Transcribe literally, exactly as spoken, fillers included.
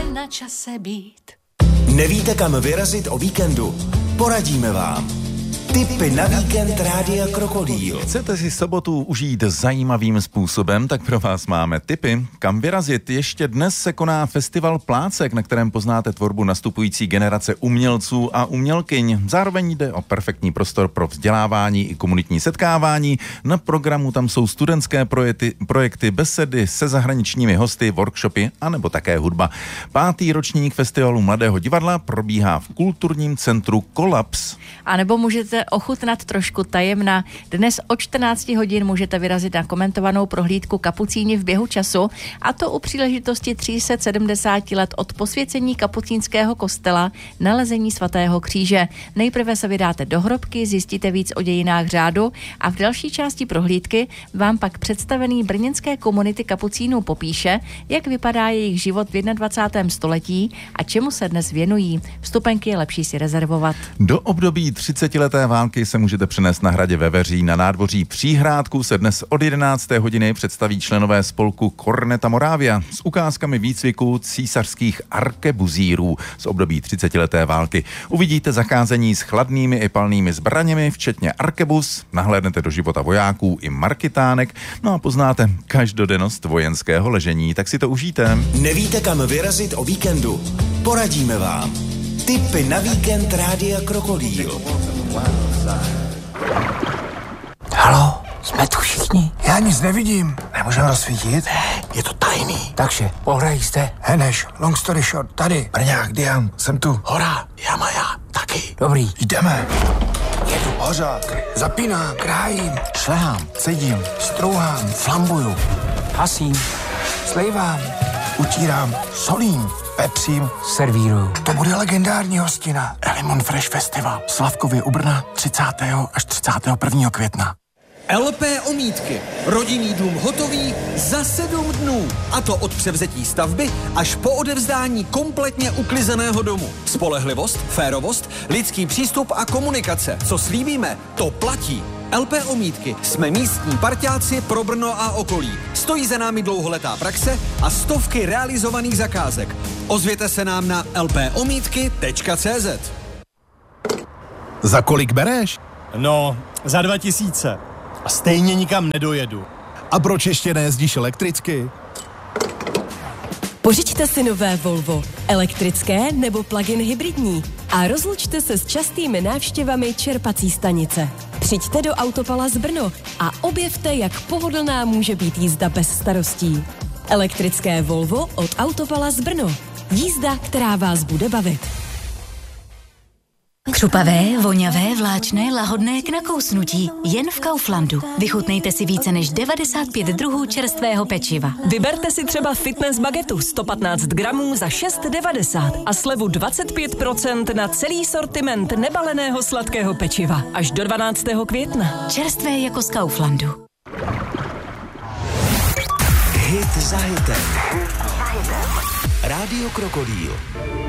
na čase být. Nevíte, kam vyrazit o víkendu? Poradíme vám. Tipy na víkend Rádia Krokodýl. Chcete si sobotu užít zajímavým způsobem, tak pro vás máme tipy, kam vyrazit. Ještě dnes se koná festival Plácek, na kterém poznáte tvorbu nastupující generace umělců a umělkyň. Zároveň jde o perfektní prostor pro vzdělávání i komunitní setkávání. Na programu tam jsou studentské projekty, projekty besedy se zahraničními hosty, workshopy a nebo také hudba. Pátý ročník festivalu Mladého divadla probíhá v kulturním centru Kolaps. A nebo můžete ochutnat trošku tajemna. Dnes od čtrnácti hodin můžete vyrazit na komentovanou prohlídku Kapucíni v běhu času, a to u příležitosti tři sta sedmdesát let od posvěcení kapucínského kostela, nalezení svatého kříže. Nejprve se vydáte do hrobky, zjistíte víc o dějinách řádu a v další části prohlídky vám pak představený brněnské komunity kapucínů popíše, jak vypadá jejich život v dvacátém prvním století a čemu se dnes věnují. Vstupenky je lepší si rezervovat. Do období třicetileté války se můžete přenést na hradě Veveří. Na nádvoří Příhrádku se dnes od jedenácté hodiny představí členové spolku Corneta Moravia s ukázkami výcviku císařských arkebuzírů z období třicetileté války. Uvidíte zacházení s chladnými i palnými zbraněmi, včetně arkebuz, nahlédnete do života vojáků i marketánek, no a poznáte každodennost vojenského ležení, tak si to užijte. Nevíte, kam vyrazit o víkendu? Poradíme vám. Tipy na víkend Rádia Krokodýl. Haló, jsme tu všichni. Já nic nevidím. Nemůžeme rozsvítit? Je to tajný. Takže, pohrají jste. Heneš, long story short, tady. Brňák, Dian, jsem tu. Hora, Jamaja, taky. Dobrý. Jdeme. Jedu. Hořák, zapínám, krájím, Šlehám, cedím, strouhám, Flambuju. Hasím. slejvám, utírám, solím, pepřím. Servíruju. to bude legendární hostina. Elimon Fresh Festival. Slavkově u Brna třicátého až třicátého prvního května. el pé Omítky. Rodinný dům hotový za sedm dnů. A to od převzetí stavby až po odevzdání kompletně uklizeného domu. Spolehlivost, férovost, lidský přístup a komunikace. Co slíbíme, to platí. el pé Omítky. Jsme místní parťáci pro Brno a okolí. Stojí za námi dlouholetá praxe a stovky realizovaných zakázek. Ozvěte se nám na el pé omítky tečka cé zet. Za kolik bereš? No, za dva tisíce. A stejně nikam nedojedu. A proč ještě nejezdíš elektricky? Pořiďte si nové Volvo, elektrické nebo plug-in hybridní a rozlučte se s častými návštěvami čerpací stanice. Přijďte do Autopalaz Brno a objevte, jak pohodlná může být jízda bez starostí. Elektrické Volvo od Autopalaz Brno. Jízda, která vás bude bavit. Křupavé, voňavé, vláčné, lahodné k nakousnutí. Jen v Kauflandu. Vychutnejte si více než devadesát pět druhů čerstvého pečiva. Vyberte si třeba fitness bagetu sto patnáct gramů za šest devadesát a slevu dvacet pět procent na celý sortiment nebaleného sladkého pečiva. Až do dvanáctého května. Čerstvé jako z Kauflandu. Hit za hitem. Rádio Krokodýl.